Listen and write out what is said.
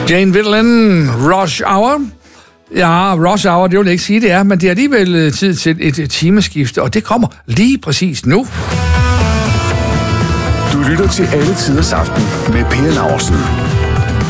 Jane Wiedlin, Rush Hour. Ja, Rush Hour, det vil jeg ikke sige, det er, men det er alligevel tid til et timeskifte, og det kommer lige præcis nu. Du lytter til Alle Tiders Aften med Per Laursen.